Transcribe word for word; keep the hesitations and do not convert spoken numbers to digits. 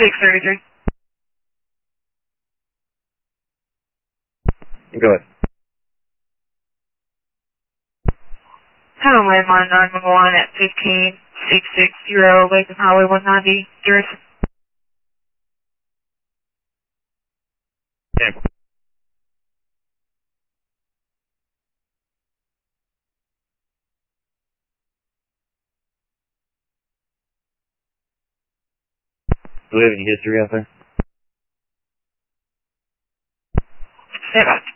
six thirty-three. Go ahead. Hello, landline nine one one at fifteen six sixty Latham Highway one ninety, Garrison. Yeah. Do we have any history out there? Stand by.